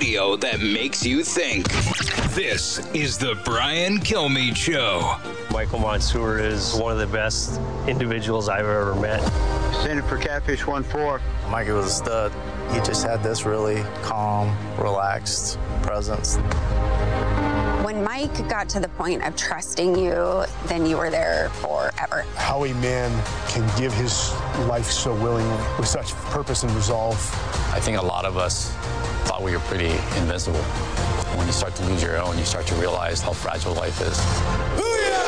radio that makes you think. This is the Brian Kilmeade Show. Michael Monsoor is one of the best individuals I've ever met. Standing for Catfish 1-4. Mikey was a stud. He just had this really calm, relaxed presence. When Mike got to the point of trusting you, then you were there forever. How a man can give his life so willingly with such purpose and resolve. I think a lot of us thought we were pretty invincible. When you start to lose your own, you start to realize how fragile life is.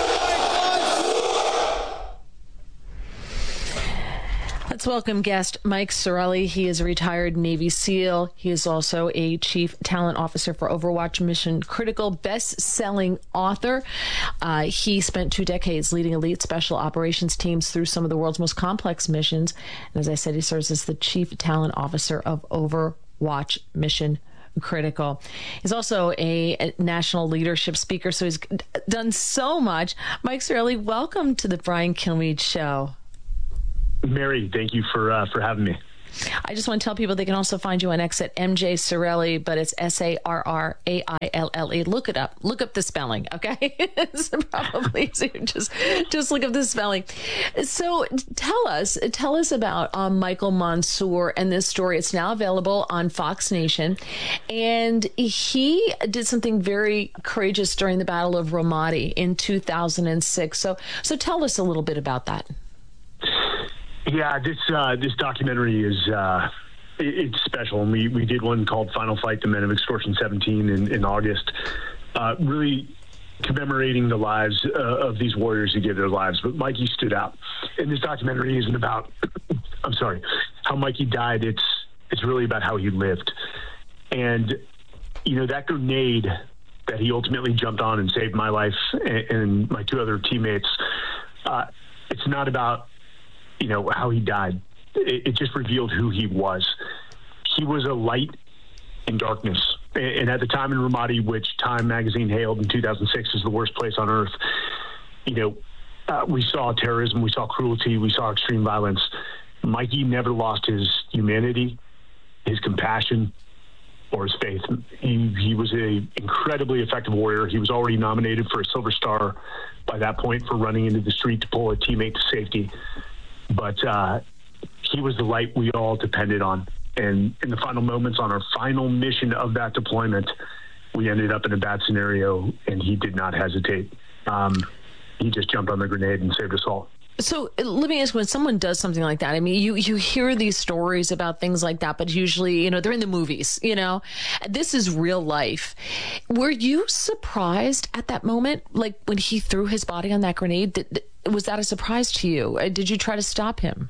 Let's welcome guest Mike Sarraille. He is a retired Navy SEAL. He is also a Chief Talent Officer for Overwatch Mission Critical, best-selling author. He spent 2 decades leading elite special operations teams through some of the world's most complex missions. And as I said, he serves as the Chief Talent Officer of Overwatch Mission Critical. He's also a national leadership speaker, so he's done so much. Mike Sarraille, welcome to the Brian Kilmeade Show. Mary, thank you for having me. I just want to tell people they can also find you on X at MJ Sarraille, but it's Sarraille. Look it up. Look up the spelling, okay? It's probably easier. Just look up the spelling. So tell us about Michael Monsoor and this story. It's now available on Fox Nation, and he did something very courageous during the Battle of Ramadi in 2006. So tell us a little bit about that. Yeah, this documentary is it's special, and we did one called Final Fight: The Men of Extortion 17 in August, really commemorating the lives of these warriors who gave their lives. But Mikey stood out, and this documentary isn't about how Mikey died. It's really about how he lived, and that grenade that he ultimately jumped on and saved my life and my 2 other teammates. It's not about how he died. It just revealed who he was. He was a light in darkness. And at the time in Ramadi, which Time magazine hailed in 2006 as the worst place on earth, we saw terrorism, we saw cruelty, we saw extreme violence. Mikey never lost his humanity, his compassion, or his faith. He was an incredibly effective warrior. He was already nominated for a Silver Star by that point for running into the street to pull a teammate to safety. But he was the light we all depended on. And in the final moments on our final mission of that deployment, we ended up in a bad scenario, and he did not hesitate. He just jumped on the grenade and saved us all. So let me ask, when someone does something like that, I mean, you hear these stories about things like that, but usually, they're in the movies, This is real life. Were you surprised at that moment? Like when he threw his body on that grenade, was that a surprise to you? Did you try to stop him?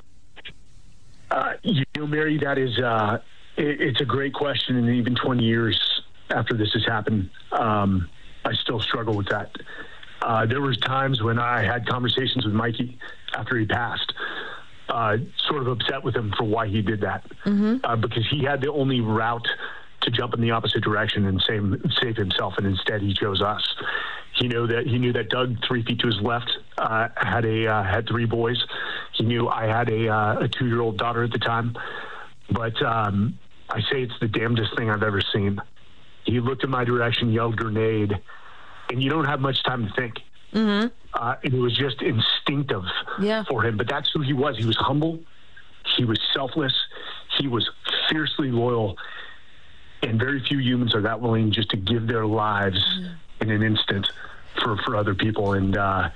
Mary, that is, it's a great question. And even 20 years after this has happened, I still struggle with that. There was times when I had conversations with Mikey after he passed, sort of upset with him for why he did that, because he had the only route to jump in the opposite direction and save himself, and instead he chose us. He knew that Doug, 3 feet to his left, had 3 boys. He knew I had a 2-year-old daughter at the time, but I say it's the damnedest thing I've ever seen. He looked in my direction, yelled grenade, and you don't have much time to think. It was just instinctive for him. But that's who he was. He was humble. He was selfless. He was fiercely loyal. And very few humans are that willing just to give their lives in an instant for other people. And,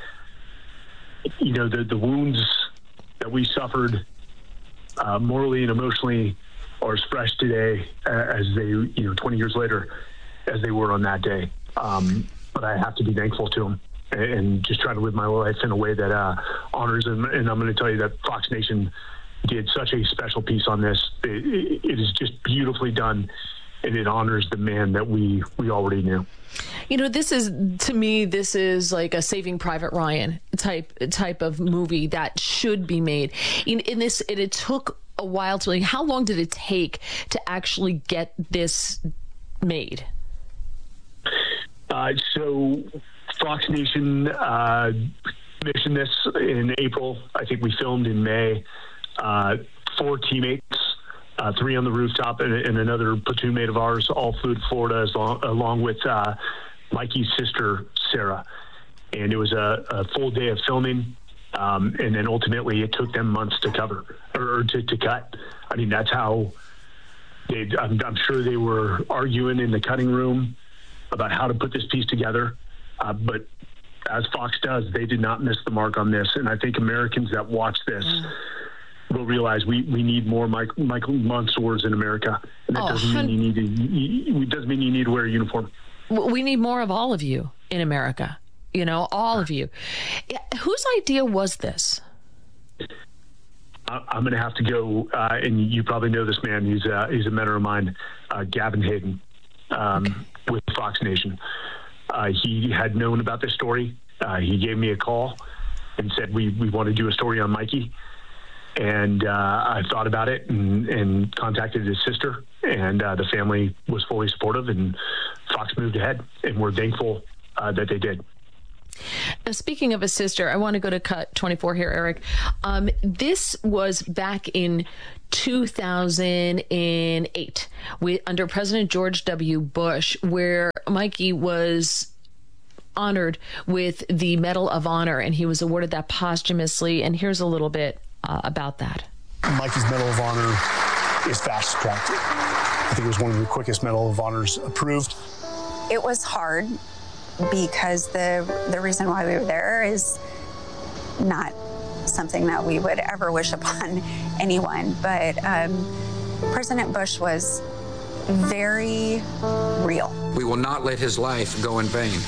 the wounds that we suffered morally and emotionally are as fresh today as they, 20 years later, as they were on that day. But I have to be thankful to him and just try to live my life in a way that honors him. And I'm going to tell you that Fox Nation did such a special piece on this. It is just beautifully done, and it honors the man that we already knew. This is like a Saving Private Ryan type of movie that should be made. In this, it took a while to, how long did it take to actually get this made? So Fox Nation commissioned this in April. I think we filmed in May. 4 teammates 3 on the rooftop, and another platoon mate of ours all flew to Florida along with Mikey's sister, Sarah. And it was a full day of filming. And then ultimately it took them months to cover or to cut. I mean, that's how I'm sure they were arguing in the cutting room about how to put this piece together. But as Fox does, they did not miss the mark on this. And I think Americans that watch this will realize we need more Michael Monsoors in America. And that doesn't mean you need to wear a uniform. We need more of all of you in America. You know, all of you. Whose idea was this? I'm going to have to go, and you probably know this man. He's a mentor of mine, Gavin Hayden, with Fox Nation. He had known about this story. He gave me a call and said, we want to do a story on Mikey. And I thought about it and contacted his sister, and the family was fully supportive, and Fox moved ahead, and we're thankful that they did. Now, speaking of a sister, I want to go to cut 24 here, Eric. This was back in 2008 under President George W. Bush, where Mikey was honored with the Medal of Honor, and he was awarded that posthumously. And here's a little bit about that. Mikey's Medal of Honor is fast tracked. I think it was one of the quickest Medal of Honors approved. It was hard because the reason why we were there is not something that we would ever wish upon anyone. But President Bush was very real. We will not let his life go in vain.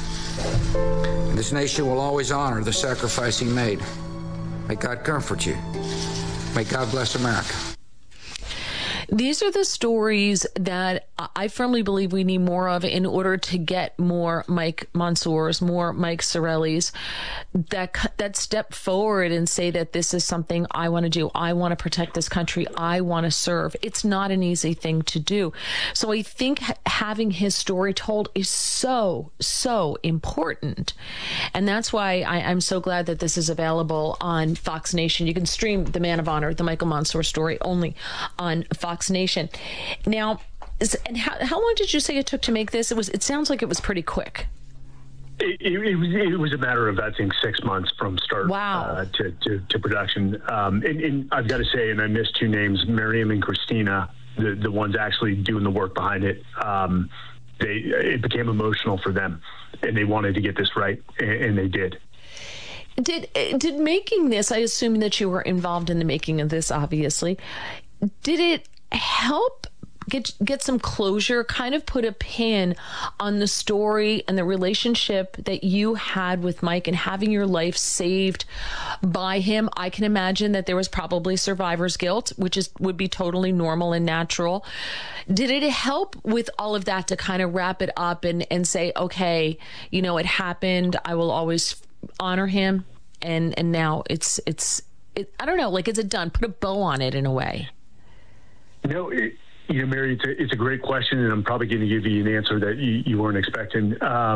And this nation will always honor the sacrifice he made. May God comfort you. May God bless America. These are the stories that I firmly believe we need more of in order to get more Mike Monsoors, more Mike Sarraillis that step forward and say that this is something I want to do. I want to protect this country. I want to serve. It's not an easy thing to do. So I think having his story told is so, so important. And that's why I'm so glad that this is available on Fox Nation. You can stream The Man of Honor, the Michael Monsoor story, only on Fox Nation. Now, and how long did you say it took to make this? It sounds like it was pretty quick. It was a matter of, I think, 6 months from start to production. And I've got to say, and I missed 2 names, Miriam and Christina, the ones actually doing the work behind it. It became emotional for them, and they wanted to get this right, and they did. Did making this, I assume that you were involved in the making of this, obviously, did it help get some closure, kind of put a pin on the story and the relationship that you had with Mike and having your life saved by him? I can imagine that there was probably survivor's guilt, which would be totally normal and natural. Did it help with all of that to kind of wrap it up and say, okay, you know, it happened. I will always honor him. And now it's I don't know, like, is it done? Put a bow on it in a way. No, Mary, it's a great question, and I'm probably going to give you an answer that you weren't expecting.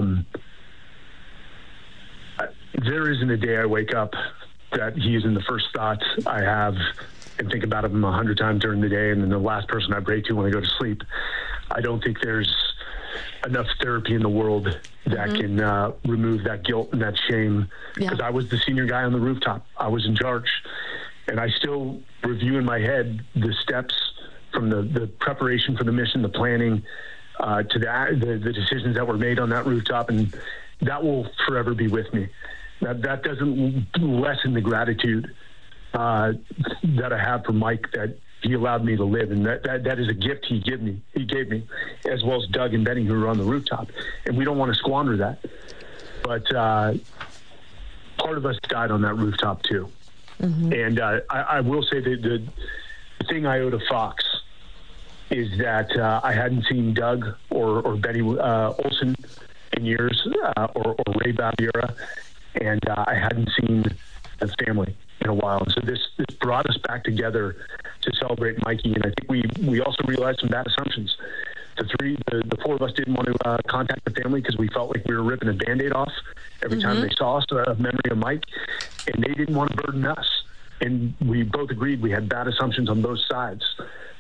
There isn't a day I wake up that he isn't the first thoughts I have and think about him 100 times during the day, and then the last person I pray to when I go to sleep. I don't think there's enough therapy in the world that can remove that guilt and that shame, because I was the senior guy on the rooftop. I was in charge, and I still review in my head the steps from the preparation for the mission, the planning, to the decisions that were made on that rooftop, and that will forever be with me. That doesn't lessen the gratitude that I have for Mike, that he allowed me to live, and that is a gift he gave me, as well as Doug and Benny, who were on the rooftop, and we don't want to squander that. But part of us died on that rooftop too, and I will say that the thing I owe to Fox is that I hadn't seen Doug or Benny Olson in years, or Ray Baviera, and I hadn't seen the family in a while. And so this brought us back together to celebrate Mikey, and I think we also realized some bad assumptions. The 4 of us didn't want to contact the family because we felt like we were ripping a Band-Aid off every time they saw us, a memory of Mike, and they didn't want to burden us. And we both agreed we had bad assumptions on both sides.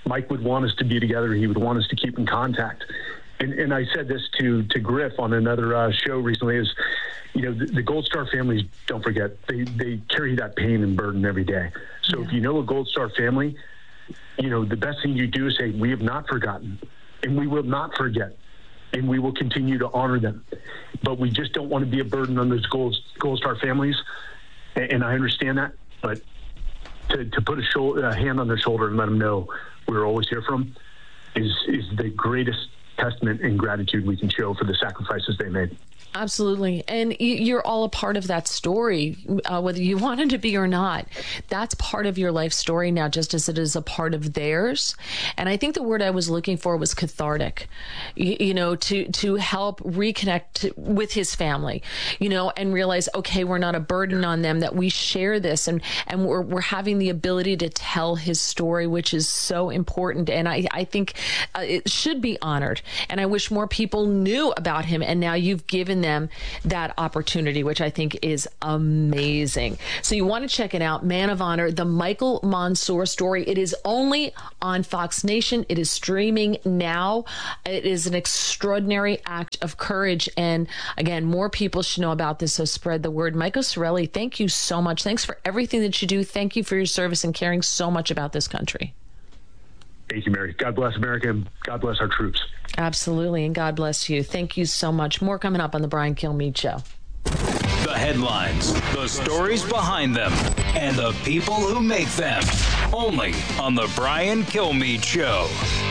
Mike would want us to be together. He would want us to keep in contact. And I said this to Griff on another show recently is, the Gold Star families, don't forget, they carry that pain and burden every day. So if you know a Gold Star family, the best thing you do is say, we have not forgotten, and we will not forget, and we will continue to honor them. But we just don't want to be a burden on those Gold Star families, and I understand that. But to put a hand on their shoulder and let them know we're always here for them is the greatest testament and gratitude we can show for the sacrifices they made. Absolutely. And you're all a part of that story, whether you wanted to be or not. That's part of your life story now, just as it is a part of theirs. And I think the word I was looking for was cathartic, to help reconnect with his family, and realize, okay, we're not a burden on them, that we share this and we're having the ability to tell his story, which is so important. And I think it should be honored. And I wish more people knew about him. And now you've given them that opportunity, which I think is amazing. So you want to check it out, Man of Honor, the Michael Monsoor story. It is only on Fox Nation. It is streaming now. It is an extraordinary act of courage. And again, more people should know about this, so spread the word. Michael Sarraille, thank you so much. Thanks for everything that you do. Thank you for your service and caring so much about this country. Thank you, Mary. God bless America, and God bless our troops. Absolutely, and God bless you. Thank you so much. More coming up on the Brian Kilmeade Show. The headlines, the stories behind them, and the people who make them. Only on the Brian Kilmeade Show.